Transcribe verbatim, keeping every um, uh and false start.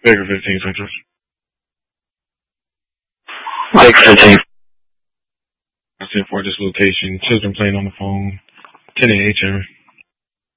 Baker fifteen Central. Baker fifteen. I said for this location, children playing on the phone, ten A H M.